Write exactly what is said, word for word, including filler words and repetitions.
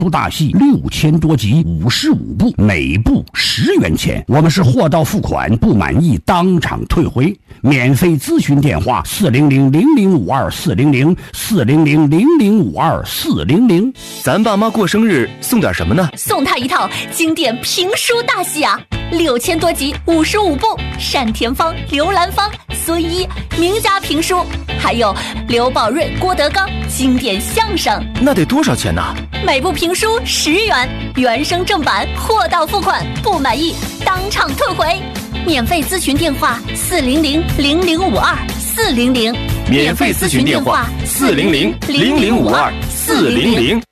部大戏六千多集，五十五部，每部十元钱。我们是货到付款，不满意当场退回。免费咨询电话：四零零零零五二四零零四零零零零五二四零零。 咱爸妈过生日送点什么呢？ 送他一套经典评书大戏啊，六千多集，五十五部，单田芳、刘兰芳、孙一名家评书，还有刘宝瑞、郭德纲经典相声。 那得多少钱呢？ 每部评书十元，原声正版，货到付款，不满意当场退回。免费咨询电话：四零零零零五二四零零。 免费咨询电话：四零零零零五二四零零。